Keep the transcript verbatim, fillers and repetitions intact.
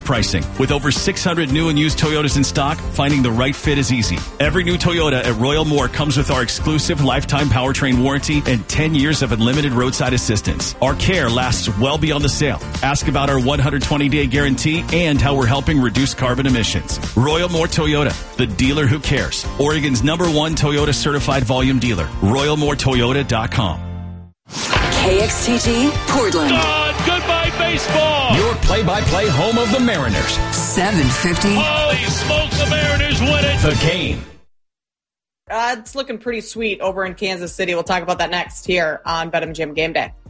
pricing. With over six hundred new and used Toyotas in stock, finding the right fit is easy. Every new Toyota at Royal Moore comes with our exclusive lifetime powertrain warranty and ten years of unlimited roadside assistance. Our care lasts well beyond the sale. Ask about our one hundred twenty day guarantee and how we're helping reduce carbon emissions. Royal Moore Toyota, the dealer who cares. Oregon's number one Toyota certified volume dealer. royal moore toyota dot com. K X T G, Portland. God, goodbye baseball. Your play-by-play home of the Mariners. seven fifty. Holy smokes, the Mariners win it. The Game. Uh, it's looking pretty sweet over in Kansas City. We'll talk about that next here on BetMGM Game Day.